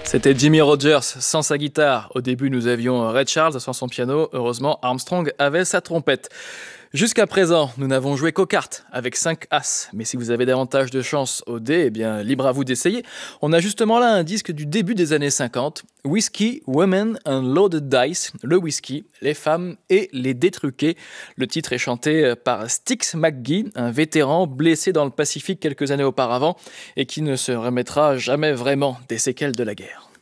C'était Jimmy Rogers sans sa guitare. Au début, nous avions Ray Charles sans son piano. Heureusement, Armstrong avait sa trompette. Jusqu'à présent, nous n'avons joué qu'aux cartes avec 5 As. Mais si vous avez davantage de chance au dé, eh bien, libre à vous d'essayer. On a justement là un disque du début des années 50. Whiskey, Women and Loaded Dice. Le whisky, les femmes et les dés truqués. Le titre est chanté par Styx McGee, un vétéran blessé dans le Pacifique quelques années auparavant et qui ne se remettra jamais vraiment des séquelles de la guerre.